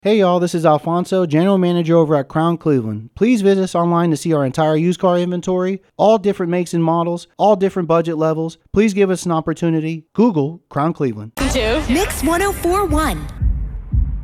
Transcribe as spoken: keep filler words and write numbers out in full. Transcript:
Hey y'all, this is Alfonso, General Manager over at Crown Cleveland. Please visit us online to see our entire used car inventory, all different makes and models, all different budget levels. Please give us an opportunity. Google Crown Cleveland. Mix one oh four point one.